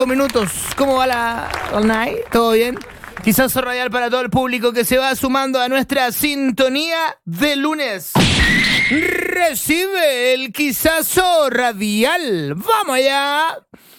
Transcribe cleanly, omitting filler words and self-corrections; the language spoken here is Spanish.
minutos. ¿Cómo va la all night? ¿Todo bien? Quizazo radial para todo el público que se va sumando a nuestra sintonía de lunes. Recibe el quizazo radial. ¡Vamos allá!